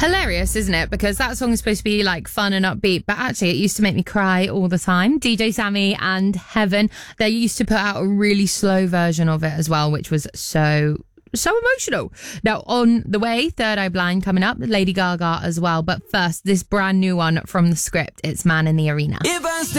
Hilarious, isn't it? Because that song is supposed to be like fun and upbeat, but actually it used to make me cry all the time. DJ Sammy and Heaven, they used to put out a really slow version of it as well, which was so emotional. Now, on the way, Third Eye Blind coming up, Lady Gaga as well. But first, this brand new one from The Script. It's Man in the Arena.